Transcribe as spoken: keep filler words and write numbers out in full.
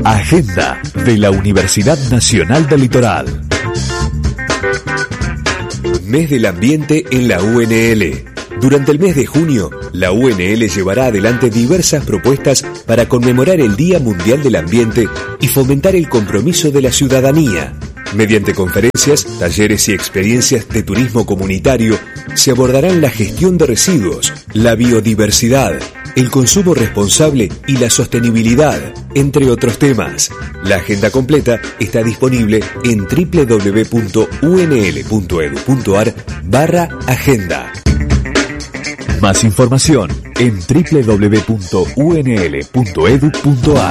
Agenda de la Universidad Nacional del Litoral. Mes del Ambiente en la U N L. Durante el mes de junio, la U N L llevará adelante diversas propuestas para conmemorar el Día Mundial del Ambiente y fomentar el compromiso de la ciudadanía. Mediante conferencias, talleres y experiencias de turismo comunitario, se abordarán la gestión de residuos, la biodiversidad, el consumo responsable y la sostenibilidad, entre otros temas. La agenda completa está disponible en doble u doble u doble u punto u n l punto e d u punto a r barra agenda. Más información en doble u doble u doble u punto u n l punto e d u punto a r.